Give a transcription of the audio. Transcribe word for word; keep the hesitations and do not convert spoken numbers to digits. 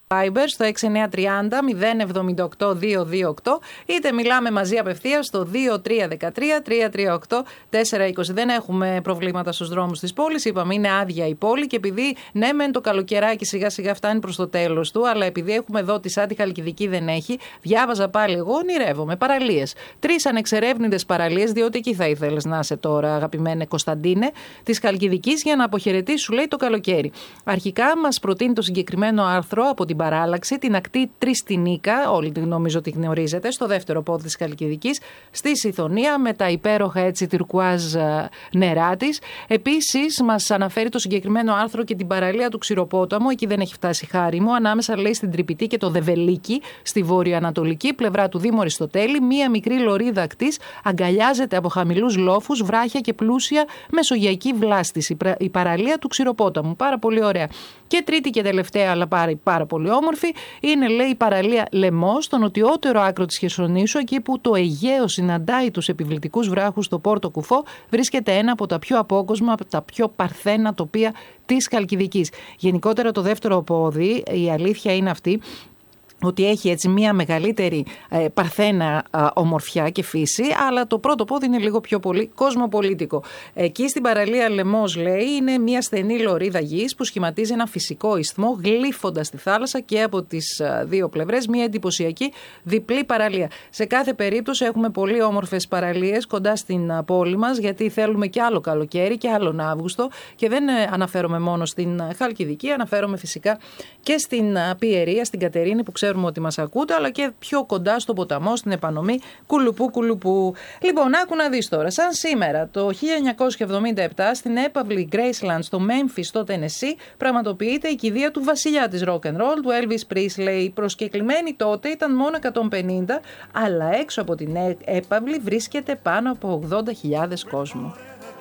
Viber στο έξι εννιά τριάντα μηδέν εβδομήντα οκτώ διακόσια είκοσι οκτώ, είτε μιλάμε μαζί απευθείας στο δύο τρία ένα τρία τρία τρία οκτώ τέσσερα είκοσι. Δεν έχουμε προβλήματα στους δρόμους της πόλης. Είπαμε, είναι άδεια η πόλη και επειδή ναι, μεν το καλοκαιράκι σιγά σιγά φτάνει προς το τέλος του, αλλά επειδή έχουμε εδώ τη Σάντι Χαλκιδική δεν έχει, διάβαζα πάλι εγώ, ονειρεύομαι. Παραλίες. Τρεις ανεξερεύνητες παραλίες, διότι εκεί θα ήθελες να είσαι τώρα, αγαπημένε Κωνσταντίνε, της Χαλκιδικής για να αποχαιρετήσεις, σου λέει, το καλοκαίρι. Αρχικά μας προτείνει το συγκεκριμένο άρθρο από την παράλαξη, την ακτή Τριστινίκα, όλοι νομίζω ότι γνωρίζετε, στο δεύτερο πόδι της Χαλκιδικής, στη Σιθωνία, με τα υπέροχα έτσι τυρκουάζ νερά της. Επίσης, μας αναφέρει το συγκεκριμένο άρθρο και την παραλία του Ξηροπόταμου, εκεί δεν έχει φτάσει χάρη μου, ανάμεσα λέει στην Τρυπητή και το Δεβελίκι, στη βόρειο-ανατολική πλευρά του Δήμου Αριστοτέλη, μία μικρή λωρίδα ακτής αγκαλιάζεται από χαμηλούς λόφους, βράχια και πλούσια μεσογειακή βλάστηση. Η παραλία του Ξηροπόταμου. Πάρα πολύ ωραία. Και τρίτη και τελευταία, αλλά πάρα, πάρα πολύ όμορφη, είναι λέει η παραλία Λεμός, στο νοτιότερο άκρο της Χερσονήσου, εκεί που το Αιγαίο συναντάει τους επιβλητικούς βράχους στο Πόρτο Κουφό, βρίσκεται ένα από τα πιο απόκοσμα, από τα πιο παρθένα τοπία της Χαλκιδικής. Γενικότερα το δεύτερο πόδι, η αλήθεια είναι αυτή, ότι έχει έτσι μια μεγαλύτερη ε, παρθένα ε, ομορφιά και φύση, αλλά το πρώτο πόδι είναι λίγο πιο πολύ κοσμοπολίτικο. Εκεί στην παραλία Λεμός, λέει, είναι μια στενή λωρίδα γης που σχηματίζει ένα φυσικό ισθμό, γλύφοντας τη θάλασσα και από τις ε, δύο πλευρές μια εντυπωσιακή διπλή παραλία. Σε κάθε περίπτωση έχουμε πολύ όμορφες παραλίες κοντά στην ε, πόλη μας, γιατί θέλουμε και άλλο καλοκαίρι και άλλον Αύγουστο, και δεν ε, αναφέρομαι μόνο στην ε, Χαλκιδική, αναφέρομαι φυσικά και στην ε, Πιερία, στην Κατερίνη, που ξέρουμε ότι μας ακούτε, αλλά και πιο κοντά στον ποταμό, στην επανομή Κουλουπού Κουλουπού. Λοιπόν, άκου να δεις τώρα. Σαν σήμερα το χίλια εννιακόσια εβδομήντα επτά στην έπαυλη Graceland στο Memphis, στο Τενεσί, πραγματοποιείται η κηδεία του βασιλιά της rock and roll, του Elvis Presley. Η προσκεκλημένη τότε ήταν μόνο εκατόν πενήντα, αλλά έξω από την έπαυλη βρίσκεται πάνω από ογδόντα χιλιάδες κόσμο.